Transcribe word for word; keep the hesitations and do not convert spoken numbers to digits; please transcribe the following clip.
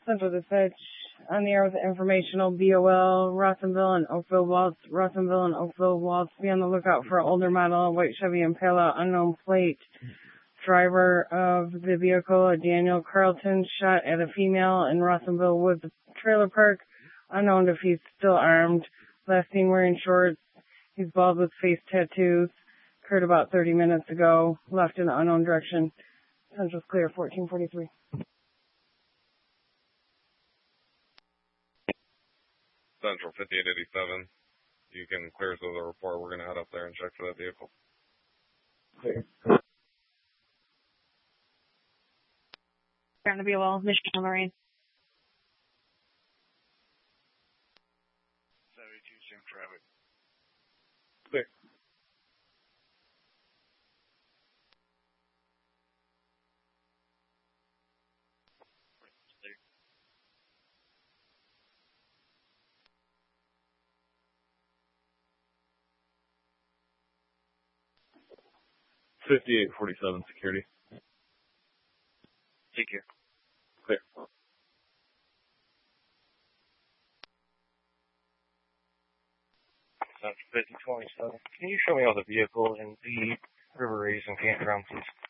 Central Dispatch on the air with informational B O L, Rossonville and Oakville Waltz. Rossonville and Oakville Waltz. Be on the lookout for an older model, white Chevy Impala, unknown plate. Driver of the vehicle, a Daniel Carlton, shot at a female in Rossonville Woods Trailer Park. Unknown if he's still armed. Last seen wearing shorts. He's bald with face tattoos. Occurred about thirty minutes ago. Left in the unknown direction. Central's clear, fourteen forty-three. Central fifty-eight eighty-seven. You can clear us with a report. We're going to head up there and check for that vehicle. Clear. Going to be well, Michigan Marine. seventy-two sim traffic. Clear. fifty-eight forty-seven security. Take care. Clear. Central fifty twenty-seven. Can you show me all the vehicles in the River Race and Campground, please?